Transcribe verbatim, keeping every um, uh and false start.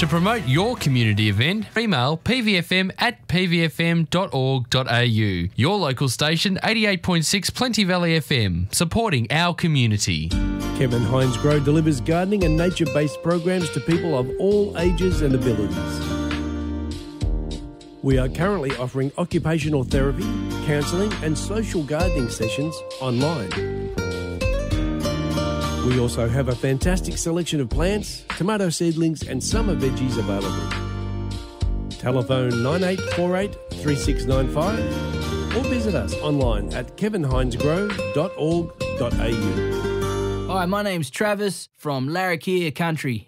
To promote your community event, email p v f m at p v f m dot org dot a u. Your local station, eighty-eight point six Plenty Valley F M, supporting our community. Kevin Hines Grow delivers gardening and nature-based programs to people of all ages and abilities. We are currently offering occupational therapy, counselling and social gardening sessions online. We also have a fantastic selection of plants, tomato seedlings and summer veggies available. Telephone nine eight four eight, three six nine five or visit us online at kevin hines grow dot org dot a u. Hi, my name's Travis from Larrakia Country.